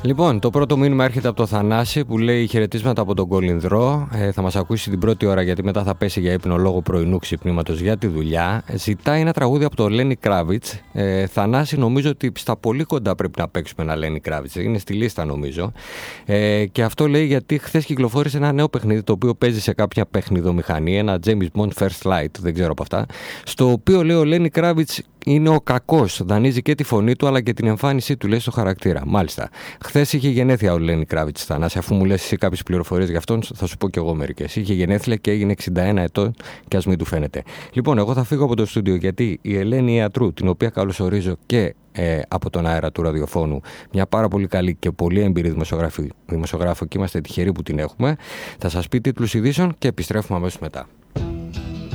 Λοιπόν, το πρώτο μήνυμα έρχεται από το Θανάση που λέει χαιρετίσματα από τον Κολυνδρό. Θα μας ακούσει την πρώτη ώρα γιατί μετά θα πέσει για ύπνο λόγω πρωινού ξυπνήματος για τη δουλειά. Ζητάει ένα τραγούδι από το Lenny Kravitz. Θανάση, νομίζω ότι στα πολύ κοντά πρέπει να παίξουμε ένα Lenny Kravitz. Είναι στη λίστα νομίζω. Και αυτό λέει γιατί χθες κυκλοφόρησε ένα νέο παιχνίδι το οποίο παίζει σε κάποια παιχνιδομηχανή. Ένα James Bond First Light, δεν ξέρω από αυτά. Στο οποίο λέει ο Lenny Kravitz είναι ο κακός. Δανείζει και τη φωνή του αλλά και την εμφάνισή του, λέει, στο χαρακτήρα. Μάλιστα. Χθες είχε γενέθλια ο Lenny Kravitz, Θανάση. Αφού μου λες εσύ κάποιες πληροφορίες γι' αυτόν, θα σου πω κι εγώ μερικές. Είχε γενέθλια και έγινε 61 ετών, και ας μην του φαίνεται. Λοιπόν, εγώ θα φύγω από το στούντιο γιατί η Ελένη Ιατρού, την οποία καλωσορίζω και από τον αέρα του ραδιοφώνου, μια πάρα πολύ καλή και πολύ έμπειρη δημοσιογράφο, και είμαστε τυχεροί που την έχουμε, θα σας πει τίτλους ειδήσεων και επιστρέφουμε αμέσως μετά.